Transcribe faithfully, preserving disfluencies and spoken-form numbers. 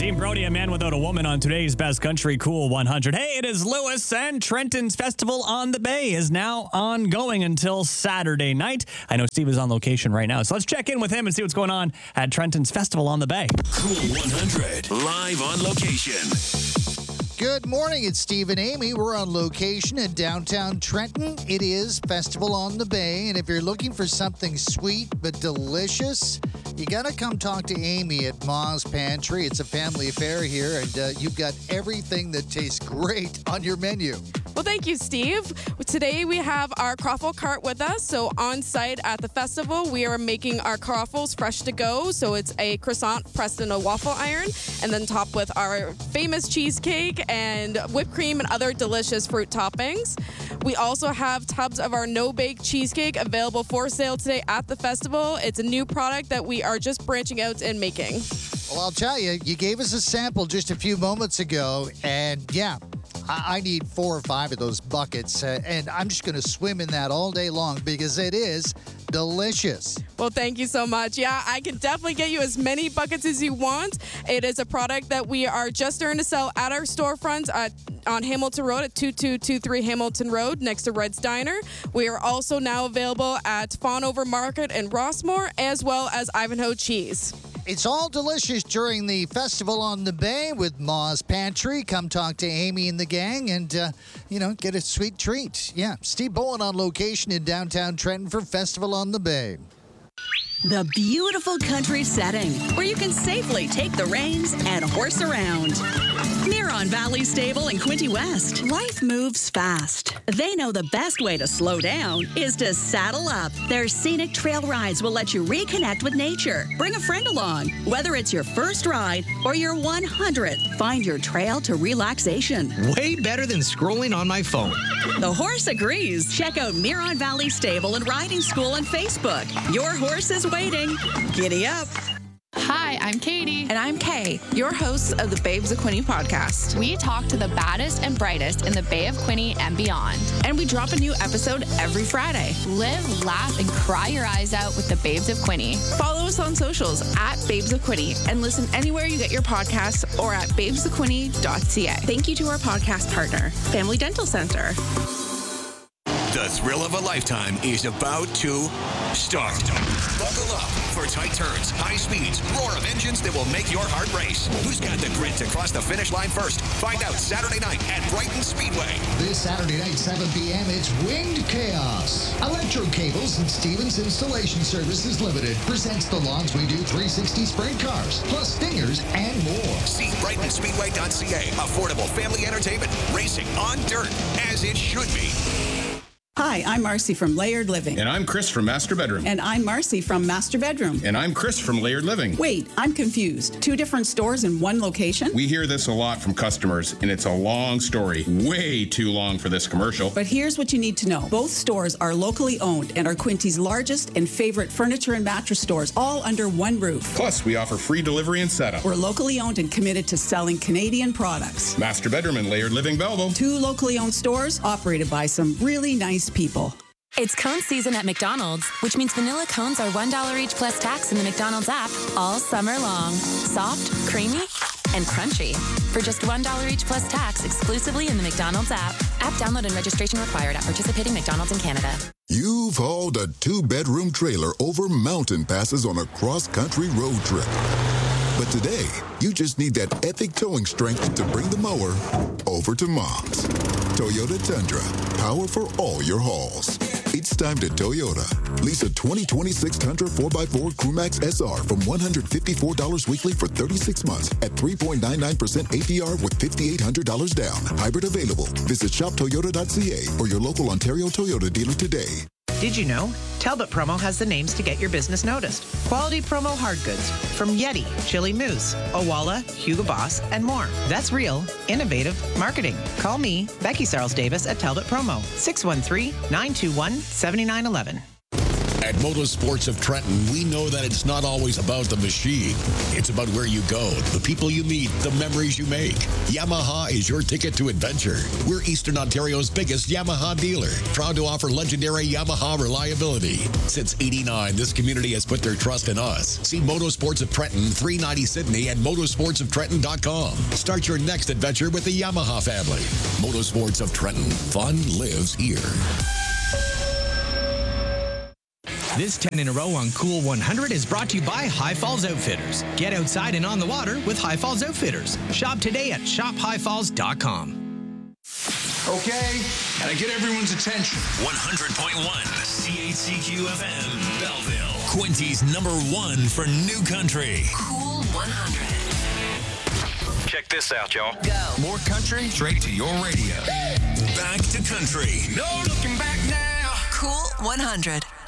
Dean Brody, a man without a woman on today's Best Country Cool one hundred. Hey, it is Lewis, and Trenton's Festival on the Bay is now ongoing until Saturday night. I know Steve is on location right now, so let's check in with him and see what's going on at Trenton's Festival on the Bay. Cool one hundred, live on location. Good morning, it's Steve and Amy. We're on location in downtown Trenton. It is Festival on the Bay, and if you're looking for something sweet but delicious, you gotta come talk to Amy at Ma's Pantry. It's a family affair here, and uh, you've got everything that tastes great on your menu. Well, thank you, Steve. Today we have our croffle cart with us. So on site at the festival, we are making our croffles fresh to go. So it's a croissant pressed in a waffle iron, and then topped with our famous cheesecake and whipped cream and other delicious fruit toppings. We also have tubs of our no-bake cheesecake available for sale today at the festival. It's a new product that we are just branching out and making. Well, I'll tell you, you gave us a sample just a few moments ago, and yeah, I, I need four or five of those buckets, uh, and I'm just going to swim in that all day long because it is delicious. Well, thank you so much. Yeah, I can definitely get you as many buckets as you want. It is a product that we are just starting to sell at our storefronts at, on Hamilton Road at two two two three Hamilton Road next to Red's Diner. We are also now available at Fawnover Market in Rossmore, as well as Ivanhoe Cheese. It's all delicious during the Festival on the Bay with Ma's Pantry. Come talk to Amy and the gang and, uh, you know, get a sweet treat. Yeah, Steve Bowen on location in downtown Trenton for Festival on the Bay. The beautiful country setting where you can safely take the reins and horse around. Miron Valley Stable in Quinte West. Life moves fast. They know the best way to slow down is to saddle up. Their scenic trail rides will let you reconnect with nature. Bring a friend along. Whether it's your first ride or your one hundredth, find your trail to relaxation. Way better than scrolling on my phone. The horse agrees. Check out Miron Valley Stable and Riding School on Facebook. Your horse is waiting. Giddy up. Hi, I'm Katie. And I'm Kay, your hosts of the Babes of Quinte podcast. We talk to the baddest and brightest in the Bay of Quinte and beyond. And we drop a new episode every Friday. Live, laugh, and cry your eyes out with the Babes of Quinte. Follow us on socials at Babes of Quinte and listen anywhere you get your podcasts or at babes of quinte dot c a. Thank you to our podcast partner, Family Dental Center. The thrill of a lifetime is about to start. Buckle up for tight turns, high speeds, roar of engines that will make your heart race. Who's got the grit to cross the finish line first? Find out Saturday night at Brighton Speedway. This Saturday night, seven p.m., it's Winged Chaos. Electro Cables and Stevens Installation Services Limited presents the Logs We Do three sixty Sprint Cars, plus stingers and more. See brighton speedway dot c a. Affordable family entertainment, racing on dirt, as it should be. Hi, I'm Marcy from Layered Living. And I'm Chris from Master Bedroom. And I'm Marcy from Master Bedroom. And I'm Chris from Layered Living. Wait, I'm confused. Two different stores in one location? We hear this a lot from customers, and it's a long story. Way too long for this commercial. But here's what you need to know. Both stores are locally owned and are Quinte's largest and favorite furniture and mattress stores, all under one roof. Plus, we offer free delivery and setup. We're locally owned and committed to selling Canadian products. Master Bedroom and Layered Living Belleville. Two locally owned stores operated by some really nice people. It's cone season at McDonald's, which means vanilla cones are one dollar each plus tax in the McDonald's app all summer long. Soft, creamy, and crunchy. For just one dollar each plus tax exclusively in the McDonald's app. App download and registration required at participating McDonald's in Canada. You've hauled a two-bedroom trailer over mountain passes on a cross-country road trip. But today, you just need that epic towing strength to bring the mower over to Mom's. Toyota Tundra, power for all your hauls. It's time to Toyota. Lease a twenty twenty-six Tundra four by four Crewmax S R from one hundred fifty-four dollars weekly for thirty-six months at three point nine nine percent A P R with five thousand eight hundred dollars down. Hybrid available. Visit shop toyota dot c a or your local Ontario Toyota dealer today. Did you know? Talbot Promo has the names to get your business noticed. Quality promo hard goods from Yeti, Chili Moose, Owala, Hugo Boss, and more. That's real, innovative marketing. Call me, Becky Sarles Davis at Talbot Promo, six one three, nine two one, seven nine one one. At Motorsports of Trenton, we know that it's not always about the machine. It's about where you go, the people you meet, the memories you make. Yamaha is your ticket to adventure. We're Eastern Ontario's biggest Yamaha dealer, proud to offer legendary Yamaha reliability. Since eighty-nine, this community has put their trust in us. See Motorsports of Trenton, three ninety Sydney at motorsports of trenton dot com. Start your next adventure with the Yamaha family. Motorsports of Trenton. Fun lives here. This ten in a row on Cool one hundred is brought to you by High Falls Outfitters. Get outside and on the water with High Falls Outfitters. Shop today at shop high falls dot com. Okay, gotta get everyone's attention. one hundred point one C H C Q F M, Belleville. Quinty's number one for new country. Cool one hundred. Check this out, y'all. Go. More country straight to your radio. Back to country. No looking back now. Cool one hundred.